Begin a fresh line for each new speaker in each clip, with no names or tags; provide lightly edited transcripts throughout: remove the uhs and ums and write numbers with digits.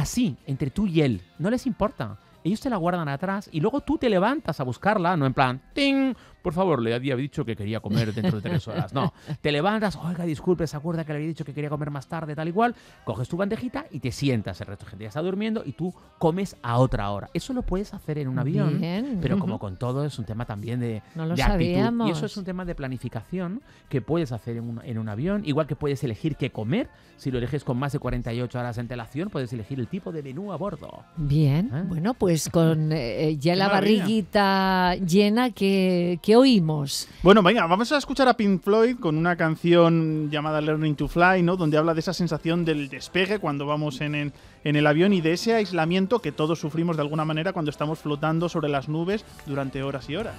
así, entre tú y él. No les importa. Ellos te la guardan atrás y luego tú te levantas a buscarla, no en plan, ¡ting! Por favor, le había dicho que quería comer dentro de 3 horas. No, te levantas, oiga, disculpe, se acuerda que le había dicho que quería comer más tarde, tal y cual. Coges tu bandejita y te sientas. El resto de gente ya está durmiendo y tú comes a otra hora. Eso lo puedes hacer en un avión,
Bien.
pero como con todo es un tema también de
No lo
actitud.
sabíamos.
Y eso es un tema de planificación que puedes hacer en un avión. Igual que puedes elegir qué comer. Si lo eliges con más de 48 horas de antelación, puedes elegir el tipo de menú a bordo.
Bien,
¿Eh?
bueno, pues con ya la
maravilla.
barriguita llena, ¿qué oímos?
Bueno, venga, vamos a escuchar a Pink Floyd con una canción llamada Learning to Fly, ¿no? Donde habla de esa sensación del despegue cuando vamos en el avión y de ese aislamiento que todos sufrimos de alguna manera cuando estamos flotando sobre las nubes durante horas y horas.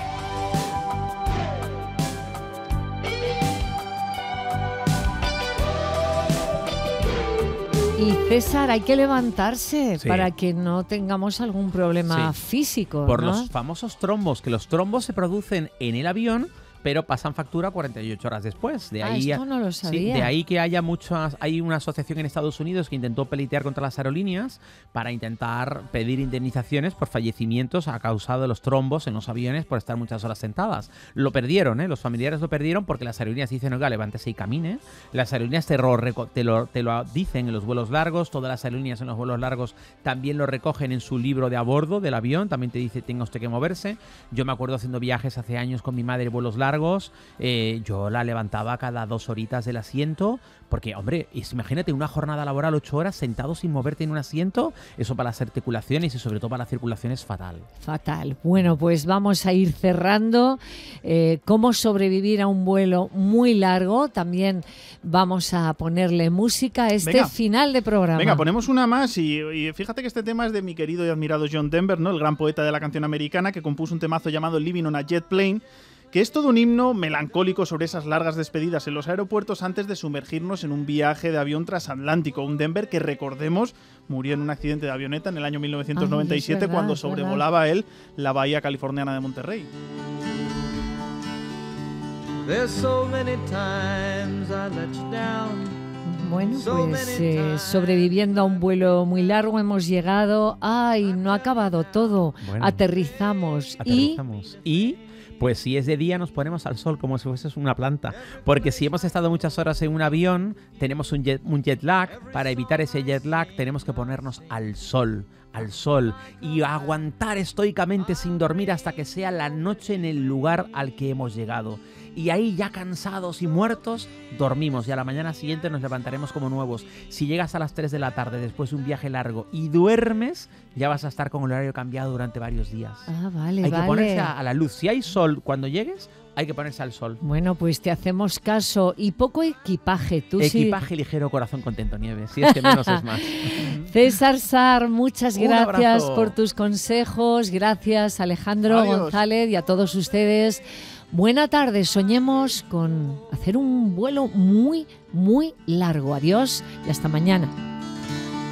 Y César, hay que levantarse
Sí.
para que no tengamos algún problema
Sí.
físico,
Por
¿no?
los famosos trombos, que los trombos se producen en el avión, pero pasan factura 48 horas después. De ahí,
esto no lo
sí,
sabía.
de ahí que hay una asociación en Estados Unidos que intentó pelear contra las aerolíneas para intentar pedir indemnizaciones por fallecimientos a causa de los trombos en los aviones por estar muchas horas sentadas. Lo perdieron, los familiares lo perdieron porque las aerolíneas dicen, oiga, levántese y camine. Las aerolíneas te lo dicen en los vuelos largos, todas las aerolíneas en los vuelos largos también lo recogen en su libro de a bordo del avión, también te dice tenga usted que moverse. Yo me acuerdo haciendo viajes hace años con mi madre, vuelos largos, yo la levantaba cada 2 horitas del asiento, porque, hombre, imagínate una jornada laboral 8 horas sentado sin moverte en un asiento, eso para las articulaciones y sobre todo para la circulación es fatal.
Fatal. Bueno, pues vamos a ir cerrando. Cómo sobrevivir a un vuelo muy largo. También vamos a ponerle música a este
Venga.
final de programa.
Venga, ponemos una más y fíjate que este tema es de mi querido y admirado John Denver, ¿no? El gran poeta de la canción americana que compuso un temazo llamado Living on a Jet Plane, que es todo un himno melancólico sobre esas largas despedidas en los aeropuertos antes de sumergirnos en un viaje de avión transatlántico. Un Denver que, recordemos, murió en un accidente de avioneta en el año 1997
Ay, es verdad,
cuando
es verdad.
sobrevolaba él la bahía californiana de Monterrey.
There's so many times I let you down.
Bueno, pues sobreviviendo a un vuelo muy largo hemos llegado. ¡Ay, no ha acabado todo!
Bueno.
Aterrizamos.
Y pues si es de día nos ponemos al sol como si fuese una planta. Porque si hemos estado muchas horas en un avión, tenemos un jet lag. Para evitar ese jet lag tenemos que ponernos al sol y aguantar estoicamente sin dormir hasta que sea la noche en el lugar al que hemos llegado. Y ahí ya cansados y muertos, dormimos y a la mañana siguiente nos levantaremos como nuevos. Si llegas a las 3 de la tarde después de un viaje largo y duermes, ya vas a estar con el horario cambiado durante varios días.
Ah, vale,
Hay
vale.
que ponerse a la luz. Si hay sol cuando llegues, hay que ponerse al sol.
Bueno, pues te hacemos caso. Y poco equipaje. Tú
Equipaje ligero, corazón contento, Nieves. Si es que menos es más.
César Sar, muchas
Un
gracias
abrazo.
por tus consejos. Gracias, Alejandro
Adiós.
González, y a todos ustedes. Buena tarde. Soñemos con hacer un vuelo muy, muy largo. Adiós y hasta mañana.